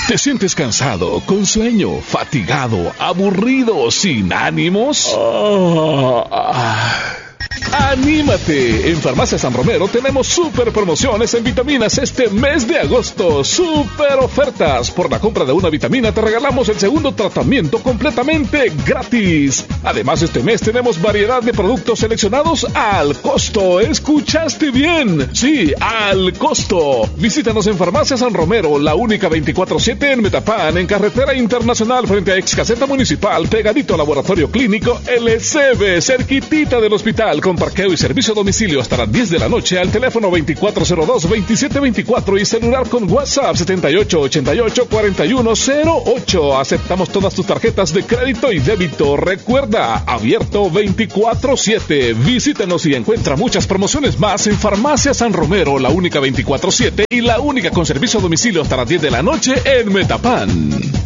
¿Te sientes cansado, con sueño, fatigado, aburrido, sin ánimos? ¡Anímate! En Farmacia San Romero tenemos super promociones en vitaminas este mes de agosto. Super ofertas. Por la compra de una vitamina te regalamos el segundo tratamiento completamente gratis. Además, este mes tenemos variedad de productos seleccionados al costo. ¿Escuchaste bien? Sí, al costo. Visítanos en Farmacia San Romero, la única 24/7 en Metapán, en Carretera Internacional frente a Ex Caseta Municipal, pegadito al Laboratorio Clínico LCB, cerquitita del hospital, con parqueo y servicio a domicilio hasta las 10 de la noche al teléfono 2402-2724 y celular con WhatsApp 7888-4108. Aceptamos todas tus tarjetas de crédito y débito. Recuerda, abierto 24/7. Visítanos y encuentra muchas promociones más en Farmacia San Romero, la única 24/7 y la única con servicio a domicilio hasta las 10 de la noche en Metapán.